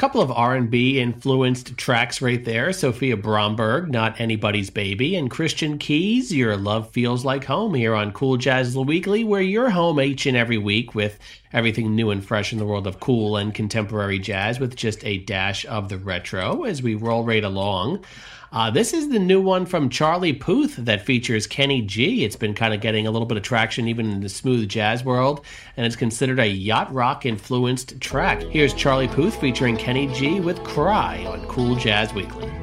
Couple of R&B influenced tracks right there. Sophia Bromberg, Not Anybody's Baby, and Christian Keys, Your Love Feels Like Home, here on Cool Jazz Weekly, where you're home each and every week with everything new and fresh in the world of cool and contemporary jazz with just a dash of the retro as we roll right along. This is the new one from Charlie Puth that features Kenny G. It's been kind of getting a little bit of traction even in the smooth jazz world, and it's considered a yacht rock influenced track. Here's Charlie Puth featuring Kenny G with Cry on Cool Jazz Weekly.